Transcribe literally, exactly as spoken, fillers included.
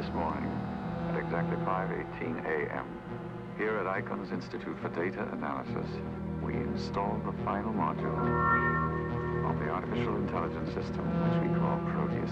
This morning, at exactly five eighteen a m, here at Icon's Institute for Data Analysis, we installed the final module of the artificial intelligence system, which we call Proteus.